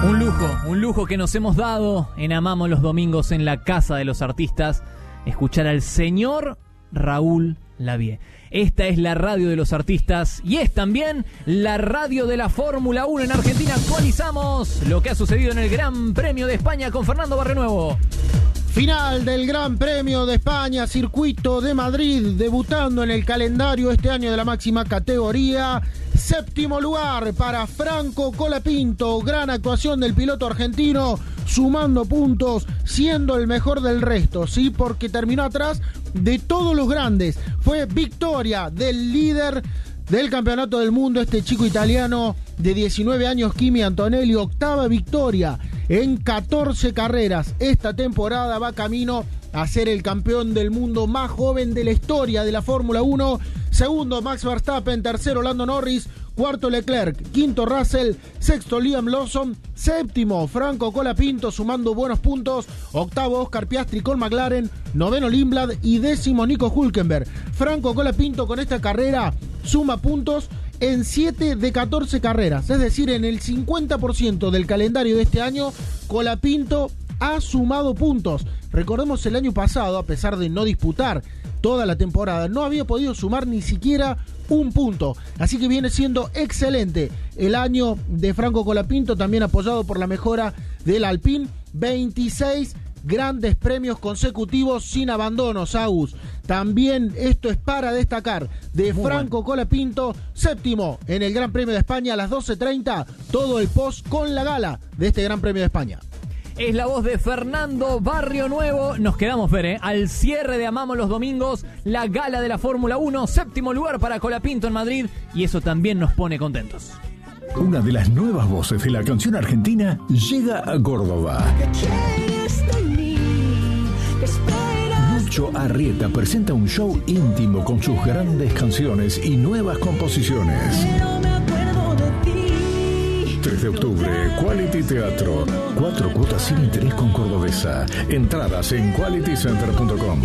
Un lujo que nos hemos dado en Amamos los Domingos en la Casa de los Artistas, escuchar al señor Raúl Lavie. Esta es la radio de los artistas y es también la radio de la Fórmula 1 en Argentina. Actualizamos lo que ha sucedido en el Gran Premio de España con Fernando Barrionuevo. Final del Gran Premio de España, Circuito de Madrid, debutando en el calendario este año de la máxima categoría. Séptimo lugar para Franco Colapinto, gran actuación del piloto argentino, sumando puntos, siendo el mejor del resto, sí, porque terminó atrás de todos los grandes. Fue victoria del líder del campeonato del mundo, este chico italiano de 19 años, Kimi Antonelli, octava victoria en 14 carreras. Esta temporada va camino a ser el campeón del mundo más joven de la historia de la Fórmula 1. Segundo, Max Verstappen. Tercero, Lando Norris. Cuarto, Leclerc. Quinto, Russell. Sexto, Liam Lawson. Séptimo, Franco Colapinto, sumando buenos puntos. Octavo, Oscar Piastri con McLaren. Noveno, Lindblad. Y décimo, Nico Hülkenberg. Franco Colapinto con esta carrera suma puntos en 7 de 14 carreras. Es decir, en el 50% del calendario de este año, Colapinto ha sumado puntos. Recordemos el año pasado, a pesar de no disputar toda la temporada, no había podido sumar ni siquiera un punto. Así que viene siendo excelente el año de Franco Colapinto, también apoyado por la mejora del Alpine. 26 grandes premios consecutivos sin abandonos, Agus. También esto es para destacar de Franco Colapinto, séptimo en el Gran Premio de España a las 12:30, todo el post con la gala de este Gran Premio de España. Es la voz de Fernando Barrionuevo. Nos quedamos ver, al cierre de Amamos los Domingos, la gala de la Fórmula 1, séptimo lugar para Colapinto en Madrid, y eso también nos pone contentos. Una de las nuevas voces de la canción argentina llega a Córdoba. Lucho Arrieta presenta un show íntimo con sus grandes canciones y nuevas composiciones. 3 de octubre, Quality Teatro. 4 cuotas sin interés con Cordobesa. Entradas en qualitycenter.com.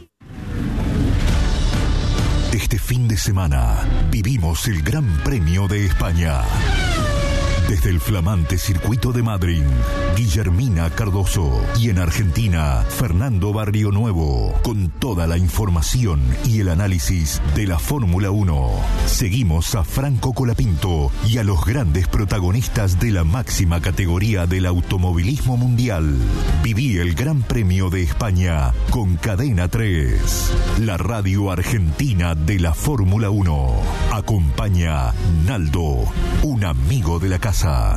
Este fin de semana vivimos el Gran Premio de España. Desde el flamante Circuito de Madrid, Guillermina Cardoso, y en Argentina, Fernando Barrionuevo, con toda la información y el análisis de la Fórmula 1. Seguimos a Franco Colapinto y a los grandes protagonistas de la máxima categoría del automovilismo mundial. Viví el Gran Premio de España con Cadena 3, la radio argentina de la Fórmula 1. Acompaña Naldo, un amigo de la casa.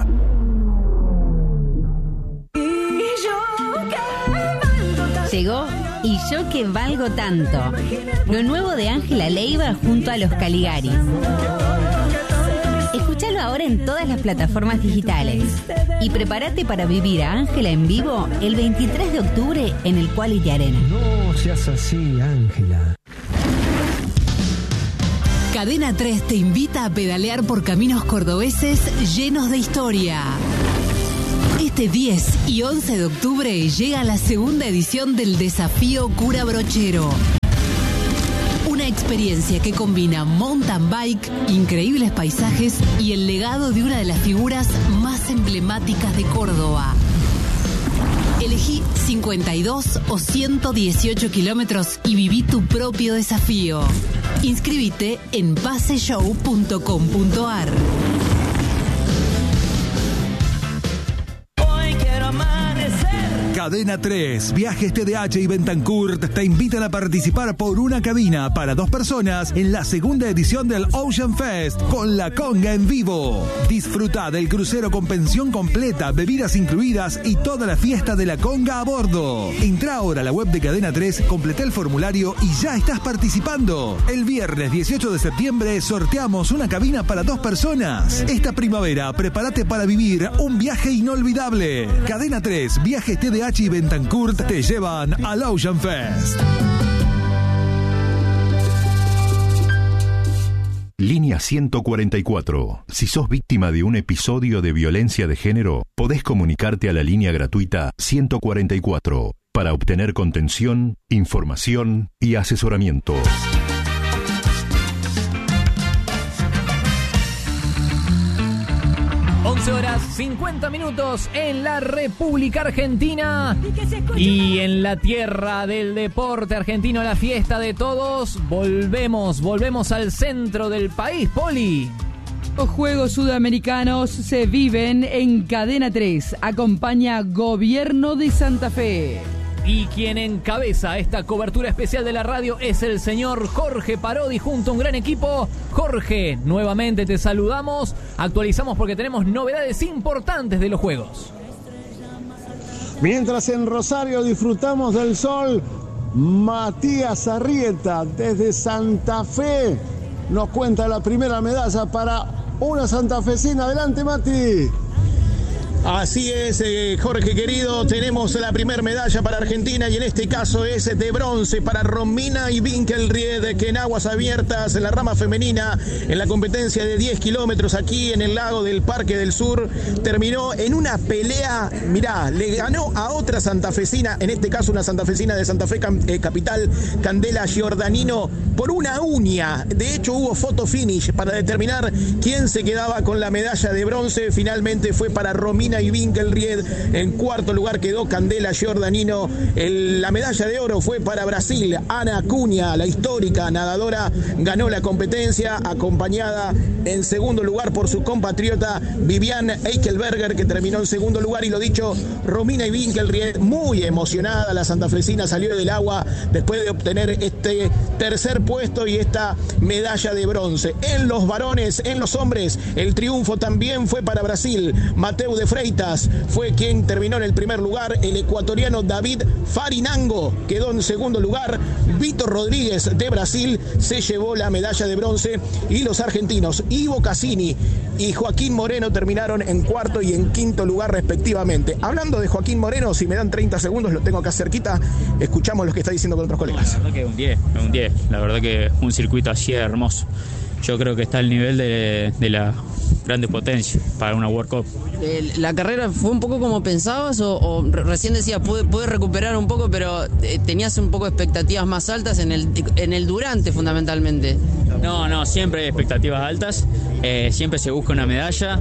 Llegó Y yo que valgo tanto, lo nuevo de Ángela Leiva junto a los Caligaris. Escúchalo ahora en todas las plataformas digitales y prepárate para vivir a Ángela en vivo el 23 de octubre en el Quality Arena. No seas así, Ángela. Cadena 3 te invita a pedalear por caminos cordobeses llenos de historia. Este 10 y 11 de octubre llega la segunda edición del Desafío Cura Brochero. Una experiencia que combina mountain bike, increíbles paisajes y el legado de una de las figuras más emblemáticas de Córdoba. Elegí 52 o 118 kilómetros y viví tu propio desafío. Inscríbete en paseshow.com.ar. Cadena 3, Viajes TDH y Bentancourt te invitan a participar por una cabina para 2 personas en la segunda edición del Ocean Fest con la conga en vivo. Disfruta del crucero con pensión completa, bebidas incluidas y toda la fiesta de la conga a bordo. Entra ahora a la web de Cadena 3, completa el formulario y ya estás participando. El viernes 18 de septiembre sorteamos una cabina para 2 personas. Esta primavera prepárate para vivir un viaje inolvidable. Cadena 3, Viajes TDH y Bentancourt te llevan al Ocean Fest. Línea 144. Si sos víctima de un episodio de violencia de género, podés comunicarte a la línea gratuita 144 para obtener contención, información y asesoramiento. 11 horas 50 minutos en la República Argentina y en la tierra del deporte argentino, la fiesta de todos. Volvemos al centro del país, Poli. Los Juegos Sudamericanos se viven en Cadena 3. Acompaña Gobierno de Santa Fe. Y quien encabeza esta cobertura especial de la radio es el señor Jorge Parodi junto a un gran equipo. Jorge, nuevamente te saludamos. Actualizamos porque tenemos novedades importantes de los Juegos. Mientras en Rosario disfrutamos del sol, Matías Arrieta desde Santa Fe nos cuenta la primera medalla para una santafesina. Adelante, Mati. Así es, Jorge querido, tenemos la primera medalla para Argentina y en este caso es de bronce para Romina y Winkelried, que en aguas abiertas, en la rama femenina, en la competencia de 10 kilómetros aquí en el lago del Parque del Sur, terminó en una pelea, mirá, le ganó a otra santafesina, en este caso una santafesina de Santa Fe Capital, Candela Giordanino, por una uña. De hecho hubo photo finish para determinar quién se quedaba con la medalla de bronce. Finalmente fue para Romina y Winkelried. En cuarto lugar quedó Candela Giordanino. La medalla de oro fue para Brasil. Ana Cunha, la histórica nadadora, ganó la competencia, acompañada en segundo lugar por su compatriota Vivian Eichelberger, que terminó en segundo lugar. Y lo dicho, Romina y Winkelried, muy emocionada, la santafesina salió del agua después de obtener este tercer puesto y esta medalla de bronce. En los varones, en los hombres, el triunfo también fue para Brasil. Mateu de Freitas fue quien terminó en el primer lugar. El ecuatoriano David Farinango quedó en segundo lugar. Vitor Rodríguez de Brasil se llevó la medalla de bronce y los argentinos Ivo Cassini y Joaquín Moreno terminaron en cuarto y en quinto lugar respectivamente. Hablando de Joaquín Moreno, si me dan 30 segundos, lo tengo acá cerquita, escuchamos lo que está diciendo con otros colegas. La verdad que un 10, la verdad que un circuito así es hermoso. Yo creo que está al nivel de la grande potencia para una World Cup. ¿La carrera fue un poco como pensabas o recién decías pude recuperar un poco, pero tenías un poco expectativas más altas en el durante fundamentalmente? No, siempre hay expectativas altas, siempre se busca una medalla,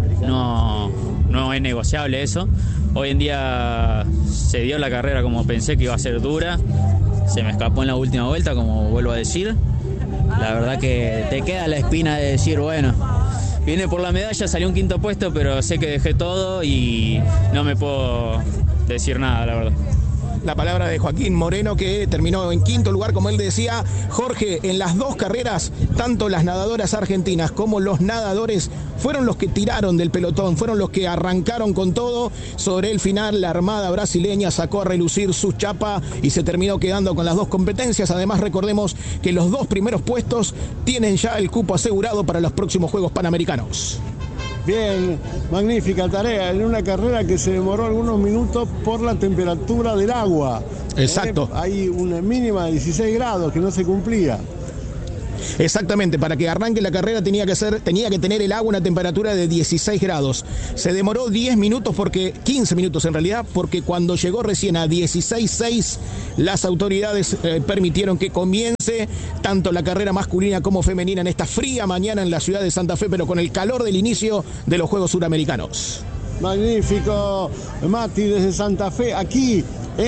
no es negociable eso. Hoy en día se dio la carrera como pensé que iba a ser dura, se me escapó en la última vuelta, como vuelvo a decir. La verdad que te queda la espina de decir, bueno, vine por la medalla, salió un quinto puesto, pero sé que dejé todo y no me puedo decir nada, la verdad. La palabra de Joaquín Moreno, que terminó en quinto lugar, como él decía. Jorge, en las dos carreras, tanto las nadadoras argentinas como los nadadores fueron los que tiraron del pelotón, fueron los que arrancaron con todo. Sobre el final, la armada brasileña sacó a relucir su chapa y se terminó quedando con las dos competencias. Además, recordemos que los dos primeros puestos tienen ya el cupo asegurado para los próximos Juegos Panamericanos. Bien, magnífica tarea en una carrera que se demoró algunos minutos por la temperatura del agua. Exacto. Hay una mínima de 16 grados que no se cumplía. Exactamente, para que arranque la carrera tenía que tener el agua una temperatura de 16 grados. Se demoró 15 minutos en realidad, porque cuando llegó recién a 16.6, las autoridades permitieron que comience tanto la carrera masculina como femenina en esta fría mañana en la ciudad de Santa Fe, pero con el calor del inicio de los Juegos Suramericanos. Magnífico, Mati, desde Santa Fe, aquí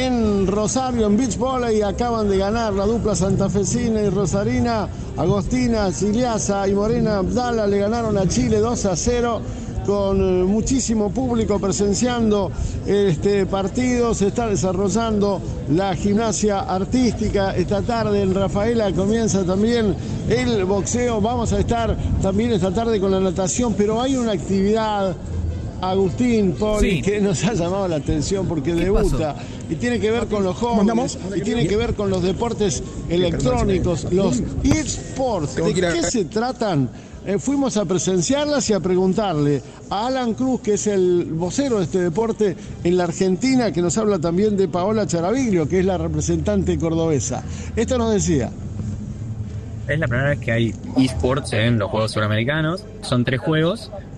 en Rosario, en Beach Volley, acaban de ganar la dupla santafesina y rosarina. Agostina Siliasa y Morena Abdala le ganaron a Chile 2-0 con muchísimo público presenciando este partido. Se está desarrollando la gimnasia artística esta tarde. En Rafaela comienza también el boxeo. Vamos a estar también esta tarde con la natación, pero hay una actividad, Agustín, Poli, sí, que nos ha llamado la atención porque debuta y tiene que ver con los jóvenes y tiene que ver con los deportes electrónicos, los eSports. ¿De qué se tratan? Fuimos a presenciarlas y a preguntarle a Alan Cruz, que es el vocero de este deporte en la Argentina, que nos habla también de Paola Charaviglio, que es la representante cordobesa. Esto nos decía. Es la primera vez que hay eSports en los Juegos Suramericanos. Son 3 juegos.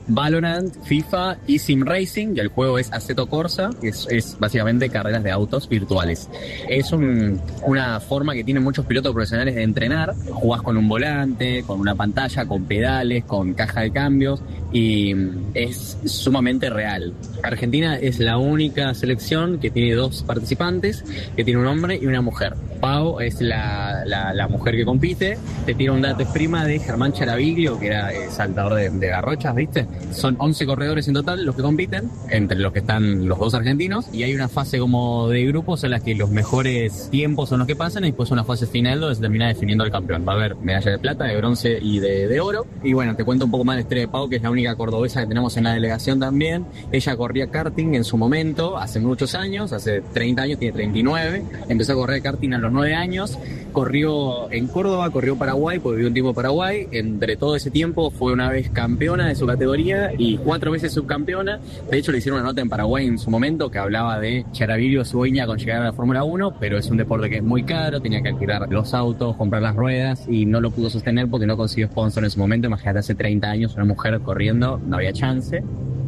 Valorant, FIFA y Sim Racing, y el juego es Assetto Corsa, que es básicamente carreras de autos virtuales. Es una forma que tienen muchos pilotos profesionales de entrenar. Jugás con un volante, con una pantalla, con pedales, con caja de cambios, y es sumamente real. Argentina es la única selección que tiene 2 participantes, que tiene un hombre y una mujer. Pau es la mujer que compite. Te tira un dato, es prima de Germán Charaviglio, que era saltador de garrochas, ¿viste? Son 11 corredores en total los que compiten, entre los que están los 2 argentinos, y hay una fase como de grupos en las que los mejores tiempos son los que pasan, y después una fase final donde se termina definiendo el campeón. Va a haber medalla de plata, de bronce y de oro. Y bueno, te cuento un poco más de la historia de Pau, que es la única cordobesa que tenemos en la delegación también. Ella corría karting en su momento, hace muchos años, hace 30 años, tiene 39. Empezó a correr karting a los 9 años, corrió en Córdoba, corrió en Paraguay, porque vivió un tiempo en Paraguay. Entre todo ese tiempo fue una vez campeona de su categoría y 4 veces subcampeona. De hecho, le hicieron una nota en Paraguay en su momento que hablaba de Charaviglio sueña con llegar a la Fórmula 1, pero es un deporte que es muy caro, tenía que alquilar los autos, comprar las ruedas, y no lo pudo sostener porque no consiguió sponsor en su momento. Imagínate, hace 30 años una mujer corriendo, no había chance.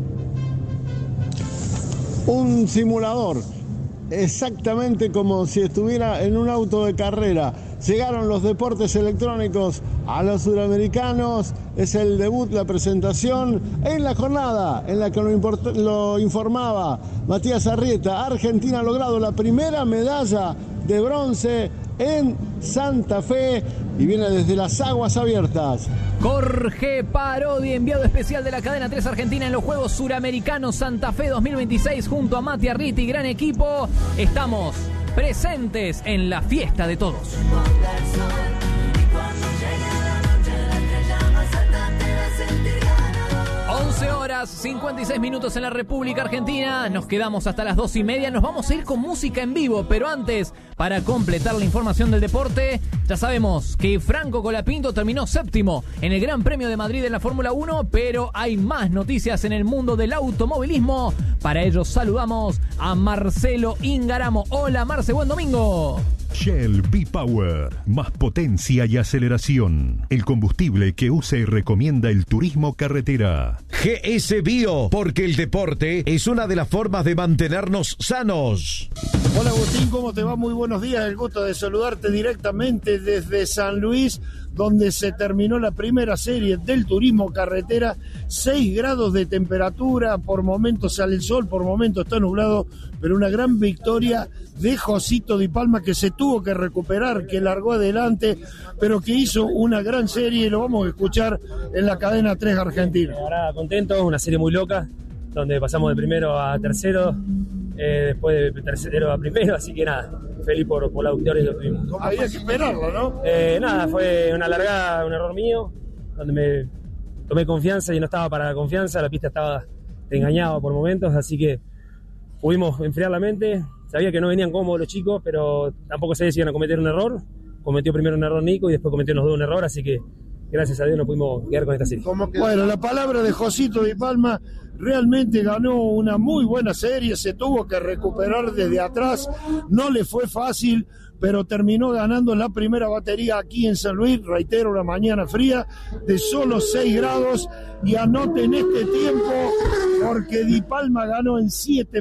Un simulador, exactamente como si estuviera en un auto de carrera. Llegaron los deportes electrónicos a los suramericanos. Es el debut, la presentación en la jornada en la que lo informaba Matías Arrieta. Argentina ha logrado la primera medalla de bronce en Santa Fe y viene desde las aguas abiertas. Jorge Parodi, enviado especial de la cadena 3 Argentina en los Juegos Suramericanos Santa Fe 2026 junto a Mati Arrieta y gran equipo. Estamos presentes en la fiesta de todos. 11 horas 56 minutos en la República Argentina. Nos quedamos hasta las 2:30. Nos vamos a ir con música en vivo, pero antes, para completar la información del deporte, ya sabemos que Franco Colapinto terminó séptimo en el Gran Premio de Madrid en la Fórmula 1, pero hay más noticias en el mundo del automovilismo. Para ello saludamos a Marcelo Ingaramo. Hola Marce, buen domingo. Shell V-Power, más potencia y aceleración. El combustible que usa y recomienda el turismo carretera. GS Bio, porque el deporte es una de las formas de mantenernos sanos. Hola Agustín, ¿cómo te va? Muy buenos días, el gusto de saludarte directamente desde San Luis, donde se terminó la primera serie del turismo carretera. 6 grados de temperatura, por momentos sale el sol, por momentos está nublado, pero una gran victoria de Josito Di Palma, que se tuvo que recuperar, que largó adelante, pero que hizo una gran serie, y lo vamos a escuchar en la cadena 3 Argentina. Ahora contento, una serie muy loca, donde pasamos de primero a tercero, después de tercero a primero, así que nada, feliz por la victoria que tuvimos. Había que esperarlo, ¿no? Nada, fue una largada, un error mío, donde me tomé confianza y no estaba para la confianza, la pista estaba engañada por momentos, así que pudimos enfriar la mente. Sabía que no venían cómodos los chicos, pero tampoco sabía si iban a cometer un error. Cometió primero un error Nico y después cometió los dos un error, así que gracias a Dios nos pudimos quedar con esta serie. Bueno, la palabra de Josito Di Palma, realmente ganó una muy buena serie, se tuvo que recuperar desde atrás, no le fue fácil, pero terminó ganando la primera batería aquí en San Luis, reitero, una mañana fría de solo 6 grados, y anoten este tiempo, porque Di Palma ganó en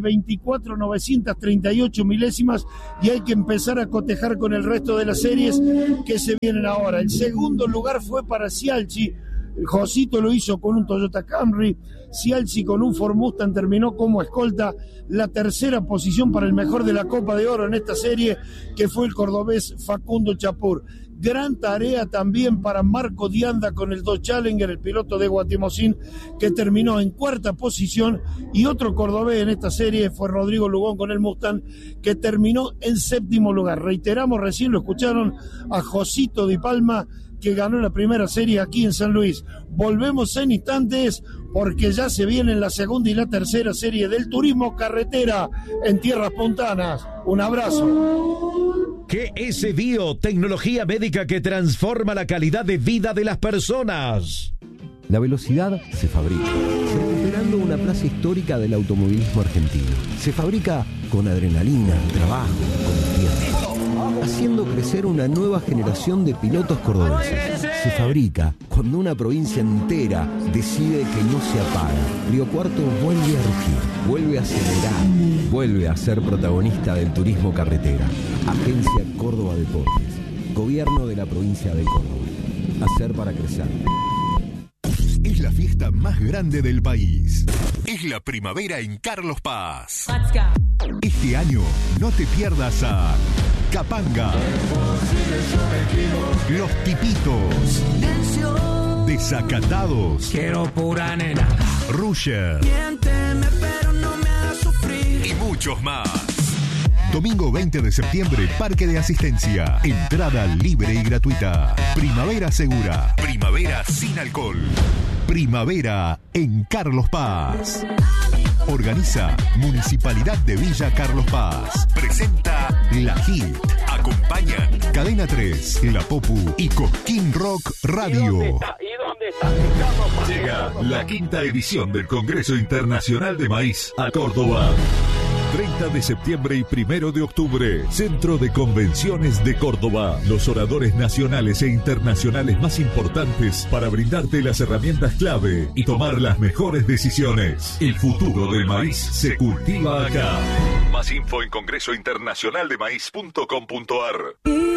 7:24.938 milésimas, y hay que empezar a cotejar con el resto de las series que se vienen ahora. El segundo lugar fue para Cialci, Josito lo hizo con un Toyota Camry, Cialci con un Ford Mustang terminó como escolta. La tercera posición para el mejor de la Copa de Oro en esta serie, que fue el cordobés Facundo Chapur. Gran tarea también para Marco Dianda con el Dodge Challenger, el piloto de Guatimozín, que terminó en cuarta posición, y otro cordobés en esta serie fue Rodrigo Lugón con el Mustang, que terminó en séptimo lugar. Reiteramos, recién lo escucharon a Josito Di Palma, que ganó la primera serie aquí en San Luis. Volvemos en instantes, porque ya se vienen la segunda y la tercera serie del turismo carretera en tierras puntanas. Un abrazo. GS Bio, tecnología médica que transforma la calidad de vida de las personas. La velocidad se fabrica, recuperando una plaza histórica del automovilismo argentino. Se fabrica con adrenalina, trabajo, confianza, haciendo crecer una nueva generación de pilotos cordobeses. se fabrica cuando una provincia entera decide que no se apaga. Río Cuarto vuelve a rugir, vuelve a acelerar, vuelve a ser protagonista del turismo carretera. Agencia Córdoba Deportes, Gobierno de la provincia de Córdoba. Hacer para crecer. Es la fiesta más grande del país. Es la primavera en Carlos Paz. Este año no te pierdas a Capanga, Los Tipitos, Desacatados, Quiero pura nena, Rusher miénteme pero no me hagas sufrir. y muchos más. Domingo 20 de septiembre, Parque de Asistencia. Entrada libre y gratuita. Primavera segura. Primavera sin alcohol. Primavera en Carlos Paz. Organiza Municipalidad de Villa Carlos Paz. Presenta La Hit. Acompañan Cadena 3, La Popu y Cosquín Rock Radio. Llega la 5ª edición del Congreso Internacional de Maíz a Córdoba. 30 de septiembre y 1 de octubre, Centro de Convenciones de Córdoba. Los oradores nacionales e internacionales más importantes para brindarte las herramientas clave y tomar las mejores decisiones. El futuro del maíz se cultiva acá. Más info en congresointernacionaldemaíz.com.ar.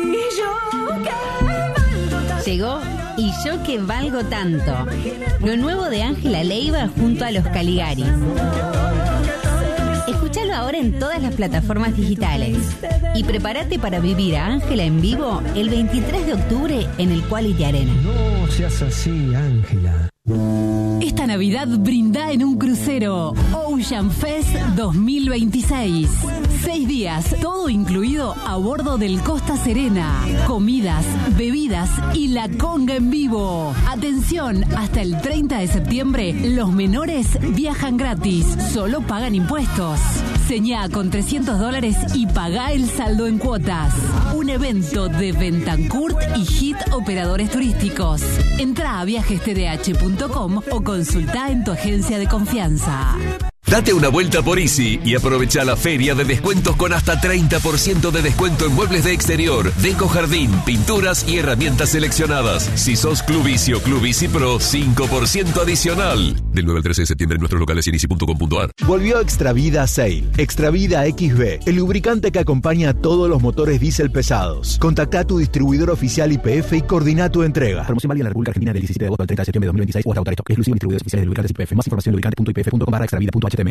Llegó Y yo que valgo tanto. Lo nuevo de Ángela Leiva junto a los Caligari. Escúchalo ahora en todas las plataformas digitales. Y prepárate para vivir a Ángela en vivo el 23 de octubre en el Quality Arena. No seas así, Ángela. Esta Navidad brinda en un crucero Ocean Fest 2026. 6 días, todo incluido a bordo del Costa Serena. Comidas, bebidas y la conga en vivo. Atención, hasta el 30 de septiembre los menores viajan gratis, solo pagan impuestos. Señá con $300 y pagá el saldo en cuotas. Un evento de Bentancurt y Hit Operadores Turísticos. Entrá a viajestdh.com o consultá en tu agencia de confianza. Date una vuelta por Easy y aprovecha la feria de descuentos con hasta 30% de descuento en muebles de exterior, deco jardín, pinturas y herramientas seleccionadas. Si sos Club Easy o Club Easy Pro, 5% adicional. Del 9 al 13 de septiembre en nuestros locales en easy.com.ar. Volvió Extravida Sail, Extravida XB, el lubricante que acompaña a todos los motores diésel pesados. Contactá a tu distribuidor oficial YPF y coordina tu entrega. Promoción válida en la República Argentina del 17 de agosto al 30 de septiembre de 2026 o hasta agotar stock. Exclusivo en distribuidores oficiales de lubricantes YPF. Más información en lubricante.ypf.com/extravida.html.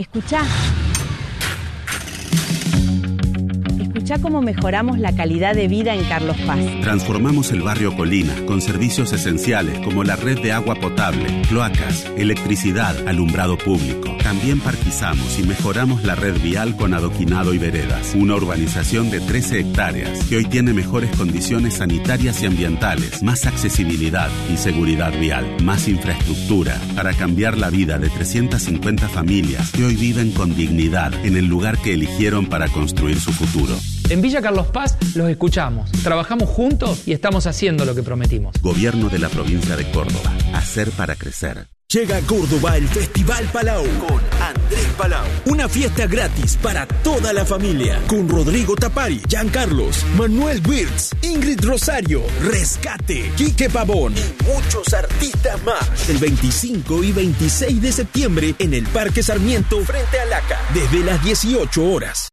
Escuchá cómo mejoramos la calidad de vida en Carlos Paz. Transformamos el barrio Colina con servicios esenciales como la red de agua potable, cloacas, electricidad, alumbrado público. También parquizamos y mejoramos la red vial con adoquinado y veredas. Una urbanización de 13 hectáreas que hoy tiene mejores condiciones sanitarias y ambientales, más accesibilidad y seguridad vial, más infraestructura para cambiar la vida de 350 familias que hoy viven con dignidad en el lugar que eligieron para construir su futuro. En Villa Carlos Paz los escuchamos, trabajamos juntos y estamos haciendo lo que prometimos. Gobierno de la provincia de Córdoba. Hacer para crecer. Llega a Córdoba el Festival Palau con Andrés Palau. Una fiesta gratis para toda la familia. Con Rodrigo Tapari, Giancarlos, Manuel Wirtz, Ingrid Rosario, Rescate, Quique Pavón y muchos artistas más. El 25 y 26 de septiembre en el Parque Sarmiento frente a Laca. Desde las 18 horas.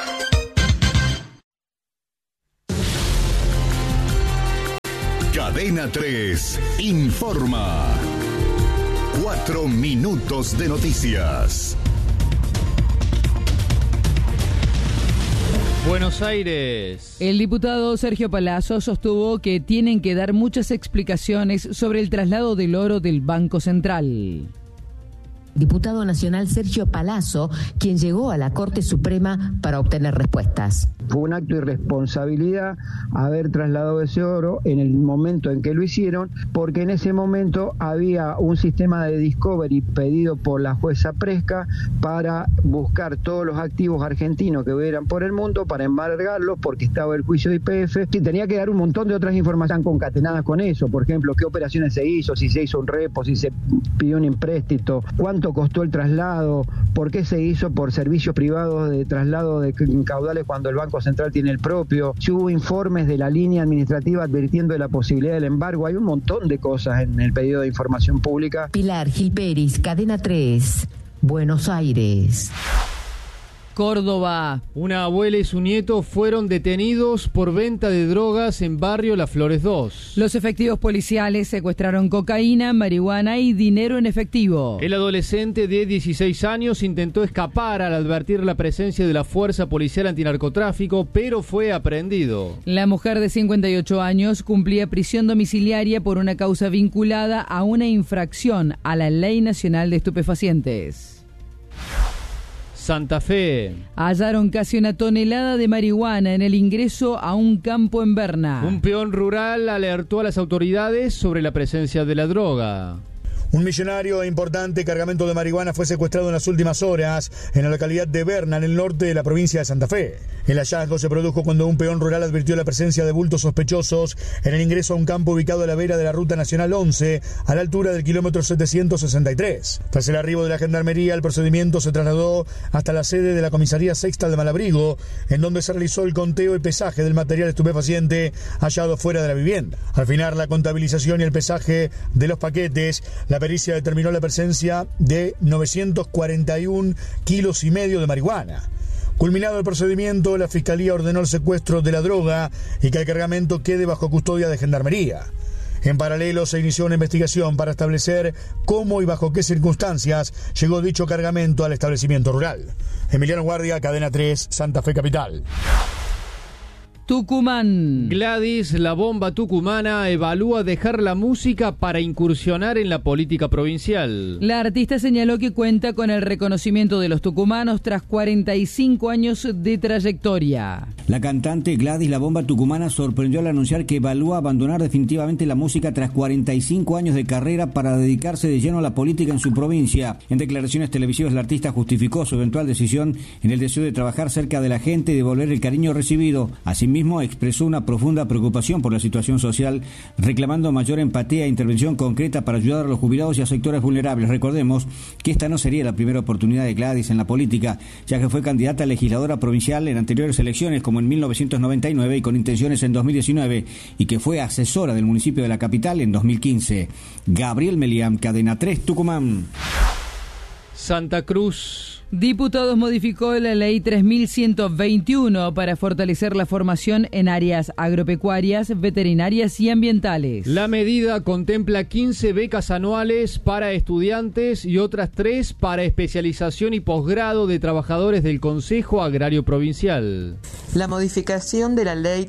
Cadena 3 informa. 4 minutos de noticias. Buenos Aires. El diputado Sergio Palazzo sostuvo que tienen que dar muchas explicaciones sobre el traslado del oro del Banco Central. Diputado nacional Sergio Palazzo, quien llegó a la Corte Suprema para obtener respuestas. Fue un acto de irresponsabilidad haber trasladado ese oro en el momento en que lo hicieron, porque en ese momento había un sistema de discovery pedido por la jueza Presca para buscar todos los activos argentinos que hubieran por el mundo, para embargarlos, porque estaba el juicio de YPF. Sí, tenía que dar un montón de otras informaciones concatenadas con eso, por ejemplo, qué operaciones se hizo, si se hizo un repo, si se pidió un empréstito, cuánto costó el traslado, por qué se hizo por servicios privados de traslado de caudales cuando el Banco Banco Central tiene el propio. Si hubo informes de la línea administrativa advirtiendo de la posibilidad del embargo. Hay un montón de cosas en el pedido de información pública. Pilar Gil Peris, Cadena 3, Buenos Aires. Córdoba. Una abuela y su nieto fueron detenidos por venta de drogas en barrio Las Flores 2. Los efectivos policiales secuestraron cocaína, marihuana y dinero en efectivo. El adolescente de 16 años intentó escapar al advertir la presencia de la Fuerza Policial Antinarcotráfico, pero fue aprehendido. La mujer de 58 años cumplía prisión domiciliaria por una causa vinculada a una infracción a la Ley Nacional de Estupefacientes. Santa Fe. Hallaron casi una tonelada de marihuana en el ingreso a un campo en Berna. Un peón rural alertó a las autoridades sobre la presencia de la droga. Un millonario e importante cargamento de marihuana fue secuestrado en las últimas horas en la localidad de Berna, en el norte de la provincia de Santa Fe. El hallazgo se produjo cuando un peón rural advirtió la presencia de bultos sospechosos en el ingreso a un campo ubicado a la vera de la Ruta Nacional 11, a la altura del kilómetro 763. Tras el arribo de la gendarmería, el procedimiento se trasladó hasta la sede de la comisaría sexta de Malabrigo, en donde se realizó el conteo y pesaje del material estupefaciente hallado fuera de la vivienda. Al final, la contabilización y el pesaje de los paquetes, la pericia determinó la presencia de 941,5 kilos de marihuana. Culminado el procedimiento, la Fiscalía ordenó el secuestro de la droga y que el cargamento quede bajo custodia de Gendarmería. En paralelo, se inició una investigación para establecer cómo y bajo qué circunstancias llegó dicho cargamento al establecimiento rural. Emiliano Guardia, Cadena 3, Santa Fe Capital. Tucumán. Gladys, la bomba tucumana, evalúa dejar la música para incursionar en la política provincial. La artista señaló que cuenta con el reconocimiento de los tucumanos tras 45 años de trayectoria. La cantante Gladys, la bomba tucumana, sorprendió al anunciar que evalúa abandonar definitivamente la música tras 45 años de carrera para dedicarse de lleno a la política en su provincia. En declaraciones televisivas, la artista justificó su eventual decisión en el deseo de trabajar cerca de la gente y devolver el cariño recibido. Asimismo, expresó una profunda preocupación por la situación social, reclamando mayor empatía e intervención concreta para ayudar a los jubilados y a sectores vulnerables. Recordemos que esta no sería la primera oportunidad de Gladys en la política, ya que fue candidata a legisladora provincial en anteriores elecciones, como en 1999 y con intenciones en 2019, y que fue asesora del municipio de la capital en 2015. Gabriel Meliam, Cadena 3, Tucumán. Santa Cruz. Diputados modificó la ley 3121 para fortalecer la formación en áreas agropecuarias, veterinarias y ambientales. La medida contempla 15 becas anuales para estudiantes y otras 3 para especialización y posgrado de trabajadores del Consejo Agrario Provincial. La modificación de la ley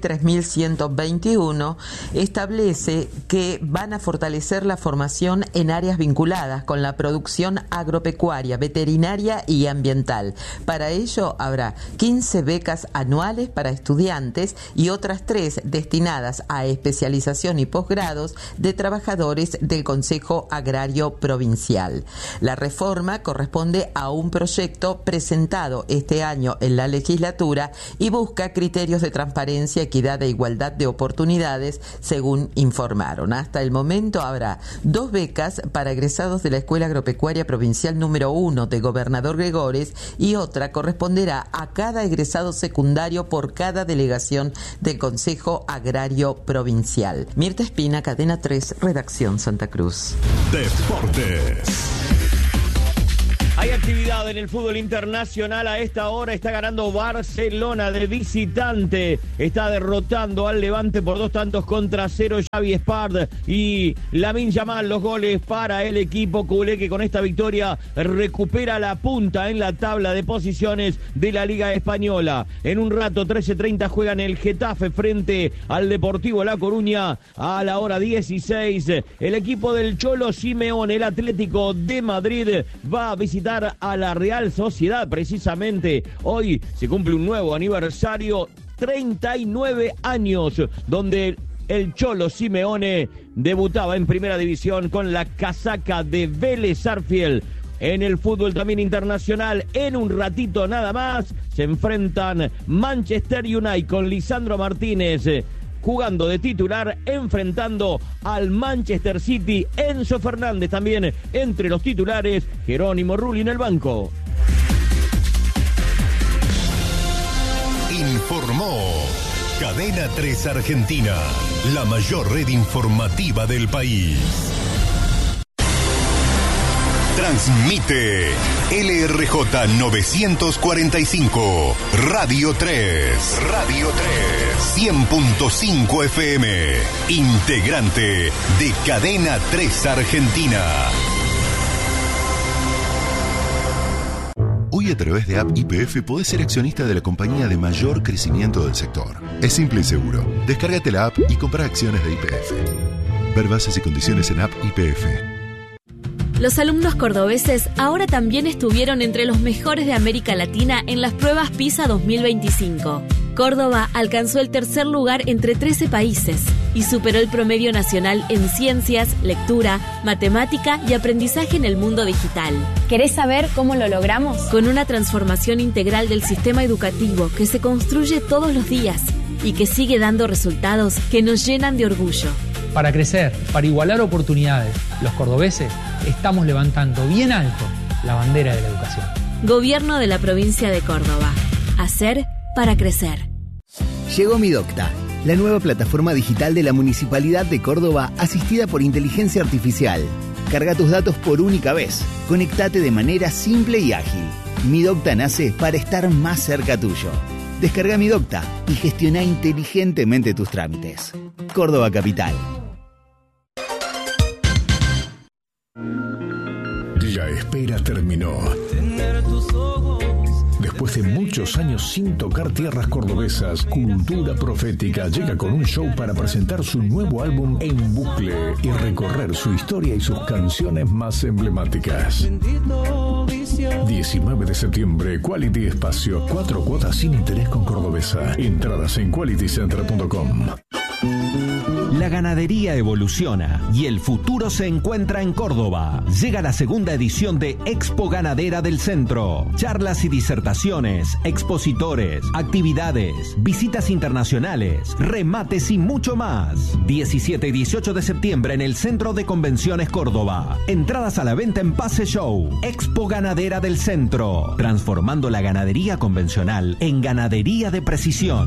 3121 establece que van a fortalecer la formación en áreas vinculadas con la producción agropecuaria, veterinaria y ambiental. Para ello habrá 15 becas anuales para estudiantes y otras 3 destinadas a especialización y posgrados de trabajadores del Consejo Agrario Provincial. La reforma corresponde a un proyecto presentado este año en la legislatura y busca criterios de transparencia, equidad e igualdad de oportunidades, según informaron. Hasta el momento habrá 2 becas para egresados de la Escuela Agropecuaria Provincial número 1 de Gobernador Gregores y otra corresponderá a cada egresado secundario por cada delegación del Consejo Agrario Provincial. Mirta Espina, Cadena 3, Redacción Santa Cruz. Deportes. Hay actividad en el fútbol internacional a esta hora. Está ganando Barcelona de visitante. Está derrotando al Levante por 2-0 Xavi Espard y Lamine Yamal. Los goles para el equipo culé, que con esta victoria recupera la punta en la tabla de posiciones de la Liga Española. En un rato, 13:30, juegan el Getafe frente al Deportivo La Coruña. A la hora 16, el equipo del Cholo Simeone, el Atlético de Madrid, va a visitar a la Real Sociedad. Precisamente hoy se cumple un nuevo aniversario, 39 años, donde el Cholo Simeone debutaba en Primera División con la casaca de Vélez Sarsfield. En el fútbol también internacional, en un ratito nada más, se enfrentan Manchester United con Lisandro Martínez jugando de titular, enfrentando al Manchester City. Enzo Fernández también entre los titulares, Jerónimo Rulli en el banco. informó. Cadena 3 Argentina, la mayor red informativa del país. Transmite LRJ 945, Radio 3, 100.5 FM, integrante de Cadena 3 Argentina. Hoy a través de App YPF podés ser accionista de la compañía de mayor crecimiento del sector. Es simple y seguro. Descárgate la app y compra acciones de YPF. Ver bases y condiciones en App YPF. Los alumnos cordobeses ahora también estuvieron entre los mejores de América Latina en las pruebas PISA 2025. Córdoba alcanzó el tercer lugar entre 13 países y superó el promedio nacional en ciencias, lectura, matemática y aprendizaje en el mundo digital. ¿Querés saber cómo lo logramos? Con una transformación integral del sistema educativo que se construye todos los días y que sigue dando resultados que nos llenan de orgullo. Para crecer, para igualar oportunidades, los cordobeses estamos levantando bien alto la bandera de la educación. Gobierno de la provincia de Córdoba. Hacer para crecer. Llegó MiDocta, la nueva plataforma digital de la Municipalidad de Córdoba asistida por inteligencia artificial. Carga tus datos por única vez. Conectate de manera simple y ágil. MiDocta nace para estar más cerca tuyo. Descarga MiDocta y gestiona inteligentemente tus trámites. Córdoba Capital. La espera terminó. Después de muchos años sin tocar tierras cordobesas, Cultura Profética llega con un show para presentar su nuevo álbum en bucle y recorrer su historia y sus canciones más emblemáticas. 19 de septiembre, Quality Espacio, 4 cuotas sin interés con Cordobesa. Entradas en qualitycenter.com. La ganadería evoluciona y el futuro se encuentra en Córdoba. Llega la segunda edición de Expo Ganadera del Centro. Charlas y disertaciones, expositores, actividades, visitas internacionales, remates y mucho más. 17 y 18 de septiembre en el Centro de Convenciones Córdoba. Entradas a la venta en Pase Show. Expo Ganadera del Centro. Transformando la ganadería convencional en ganadería de precisión.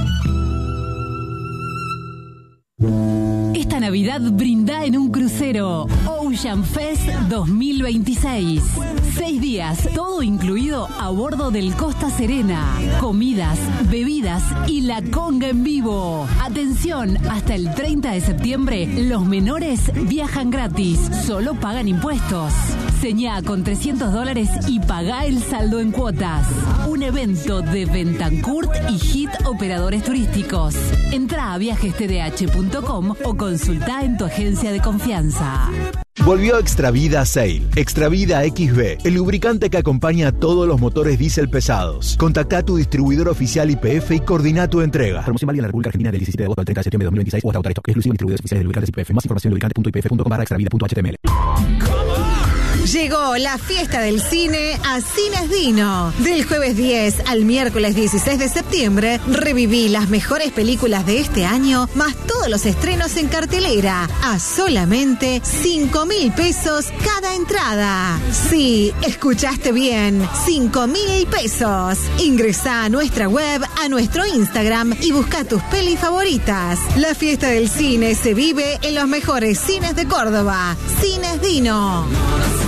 Esta Navidad brinda en un crucero Ocean Fest 2026. 6 días, todo incluido a bordo del Costa Serena. Comidas, bebidas y la conga en vivo. Atención, hasta el 30 de septiembre los menores viajan gratis, solo pagan impuestos. Señá con $300 y pagá el saldo en cuotas. Un evento de Bentancurt y Hit Operadores Turísticos. Entrá a viajestdh.com o consultá en tu agencia de confianza. Volvió Extravida Sail. Extravida XB, el lubricante que acompaña a todos los motores diésel pesados. Contactá a tu distribuidor oficial YPF y coordina tu entrega. Promoción válida en la República Argentina del 17 de agosto al 30 de septiembre de 2026 o hasta agotar stock. Exclusivo en distribuidores oficiales de lubricantes YPF. Más información en lubricante.ypf.com/extravida.html. Llegó la fiesta del cine a Cines Dino. Del jueves 10 al miércoles 16 de septiembre, reviví las mejores películas de este año, más todos los estrenos en cartelera, a solamente 5.000 pesos cada entrada. Sí, escuchaste bien, 5.000 pesos. Ingresá a nuestra web, a nuestro Instagram y busca tus pelis favoritas. La fiesta del cine se vive en los mejores cines de Córdoba. Cines Dino.